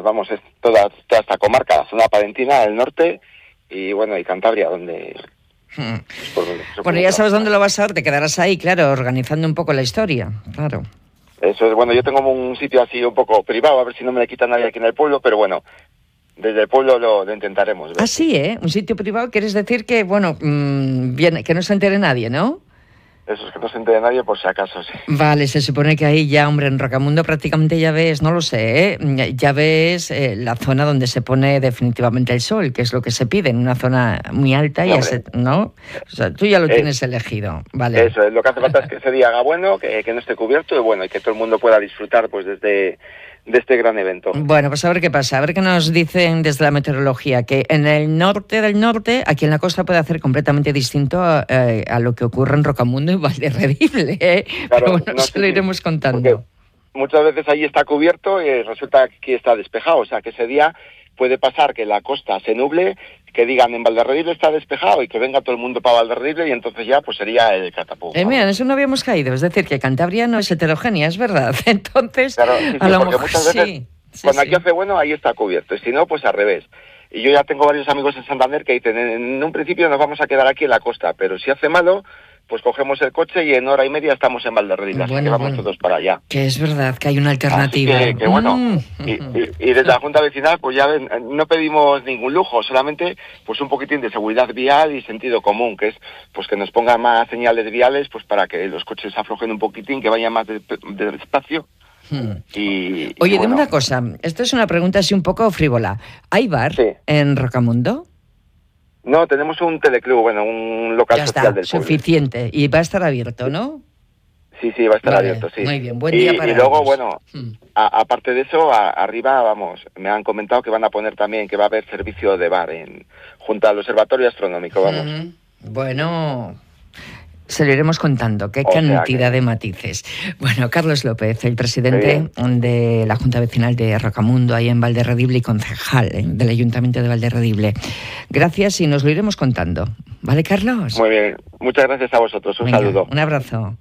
pues vamos, es toda esta comarca, la zona palentina, el norte y bueno, y Cantabria, donde... Bueno, ya sabes dónde lo vas a ver, te quedarás ahí, claro, organizando un poco la historia, claro. Eso es, bueno, yo tengo un sitio así un poco privado, a ver si no me le quita nadie aquí en el pueblo, pero bueno, desde el pueblo lo intentaremos ver. Ah, sí, un sitio privado, quieres decir que, bueno, bien, que no se entere nadie, ¿no? Eso es, que no se entere nadie por si acaso, sí. Vale, se supone que ahí ya, hombre, en Rocamundo prácticamente ya ves, no lo sé, ya ves la zona donde se pone definitivamente el sol, que es lo que se pide, en una zona muy alta, Sí, ¿no? O sea, tú ya lo tienes elegido, vale. Eso es, lo que hace falta es que ese día haga bueno, que no esté cubierto y bueno, y que todo el mundo pueda disfrutar pues de este gran evento. Bueno, pues a ver qué pasa, a ver qué nos dicen desde la meteorología, que en el norte del norte, aquí en la costa puede hacer completamente distinto a lo que ocurre en Rocamundo y Valderredible, ¿eh? Claro, pero bueno, se lo iremos contando. Porque muchas veces ahí está cubierto y resulta que aquí está despejado, o sea que ese día puede pasar que la costa se nuble, que digan en Valderredible está despejado y que venga todo el mundo para Valderredible y entonces ya pues sería el catapum. Mira, en eso no habíamos caído, es decir, que Cantabria no es heterogénea, es verdad. Entonces, claro, sí, a lo porque mejor muchas veces cuando aquí hace bueno, ahí está cubierto, y si no, pues al revés. Y yo ya tengo varios amigos en Santander que dicen, en un principio nos vamos a quedar aquí en la costa, pero si hace malo, pues cogemos el coche y en hora y media estamos en Valderredible, así que vamos todos para allá. Que es verdad, que hay una alternativa. Así que bueno, y desde la Junta Vecinal, pues ya ven, no pedimos ningún lujo, solamente pues un poquitín de seguridad vial y sentido común, que es pues que nos pongan más señales viales, pues para que los coches aflojen un poquitín, que vayan más despacio. Oye, dime una cosa, esto es una pregunta así un poco frívola. ¿Hay bar en Rocamundo? No, tenemos un teleclub, bueno, un local ya social del pueblo. Suficiente. Y va a estar abierto, ¿no? Sí, va a estar abierto, sí. Muy bien, buen día para Y luego, ellos. bueno, aparte de eso, arriba, vamos, me han comentado que van a poner también, que va a haber servicio de bar junto al Observatorio Astronómico, vamos. Bueno, se lo iremos contando, qué cantidad de matices. Bueno, Carlos López, el presidente de la Junta Vecinal de Rocamundo, ahí en Valderredible, y concejal del Ayuntamiento de Valderredible. Gracias y nos lo iremos contando. ¿Vale, Carlos? Muy bien, muchas gracias a vosotros, un saludo. Un abrazo.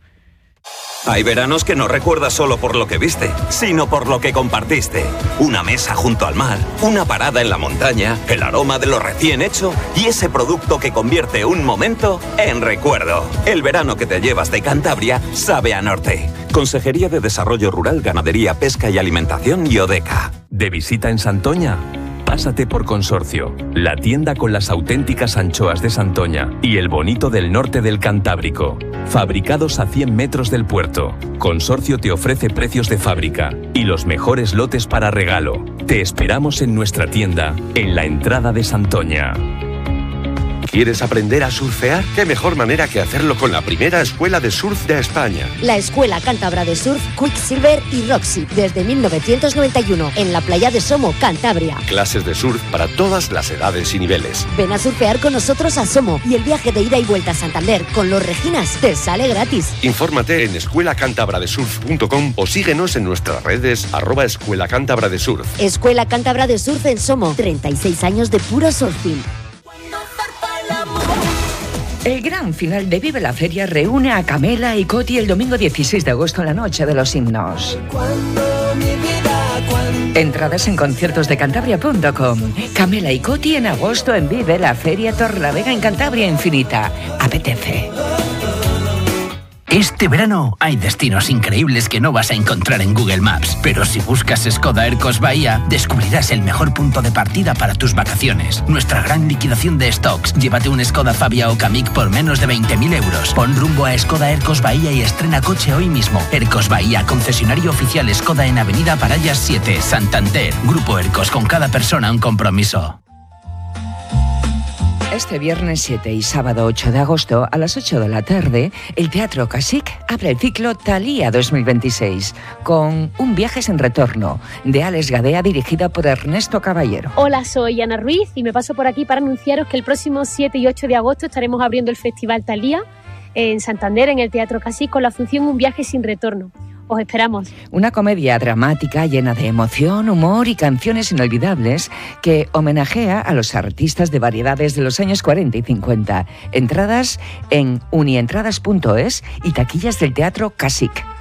Hay veranos que no recuerdas solo por lo que viste, sino por lo que compartiste. Una mesa junto al mar, una parada en la montaña, el aroma de lo recién hecho y ese producto que convierte un momento en recuerdo. El verano que te llevas de Cantabria sabe a norte. Consejería de Desarrollo Rural, Ganadería, Pesca y Alimentación y Odeca. ¿De visita en Santoña? Pásate por Consorcio, la tienda con las auténticas anchoas de Santoña y el bonito del norte del Cantábrico. Fabricados a 100 metros del puerto, Consorcio te ofrece precios de fábrica y los mejores lotes para regalo. Te esperamos en nuestra tienda, en la entrada de Santoña. ¿Quieres aprender a surfear? ¿Qué mejor manera que hacerlo con la primera escuela de surf de España? La Escuela Cántabra de Surf, Quicksilver y Roxy, desde 1991, en la playa de Somo, Cantabria. Clases de surf para todas las edades y niveles. Ven a surfear con nosotros a Somo y el viaje de ida y vuelta a Santander con los Reginas te sale gratis. Infórmate en escuelacantabradesurf.com o síguenos en nuestras redes @Escuela Cántabra de Surf. Escuela Cántabra de Surf en Somo, 36 años de puro surfing. El gran final de Vive la Feria reúne a Camela y Coti el domingo 16 de agosto en la Noche de los Himnos. Entradas en conciertosdecantabria.com. Camela y Coti en agosto en Vive la Feria Torlavega en Cantabria Infinita. Apetece. Este verano hay destinos increíbles que no vas a encontrar en Google Maps, pero si buscas Skoda Aircos Bahía, descubrirás el mejor punto de partida para tus vacaciones. Nuestra gran liquidación de stocks. Llévate un Skoda Fabia o Kamiq por menos de 20.000 euros. Pon rumbo a Skoda Aircos Bahía y estrena coche hoy mismo. Aircos Bahía, concesionario oficial Skoda en Avenida Parallas 7, Santander. Grupo Aircos, con cada persona un compromiso. Este viernes 7 y sábado 8 de agosto a las 8 de la tarde, el Teatro Casic abre el ciclo Thalía 2026 con Un viaje sin retorno de Alex Gadea, dirigida por Ernesto Caballero. Hola, soy Ana Ruiz y me paso por aquí para anunciaros que el próximo 7 y 8 de agosto estaremos abriendo el Festival Thalía en Santander, en el Teatro Casic, con la función Un viaje sin retorno. Os esperamos. Una comedia dramática llena de emoción, humor y canciones inolvidables que homenajea a los artistas de variedades de los años 40 y 50. Entradas en unientradas.es y taquillas del Teatro Casic.